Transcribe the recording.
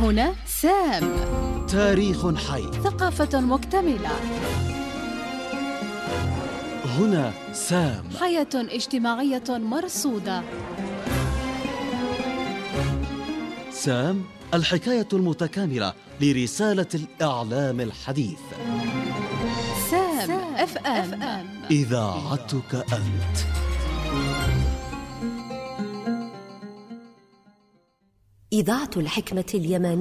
هنا سام. تاريخ حي. ثقافة مكتملة. هنا سام. حياة اجتماعية مرصودة. سام، الحكاية المتكاملة لرسالة الإعلام الحديث. سام FM. إذاعتك أنت. إذاعة الحكمة اليمنية.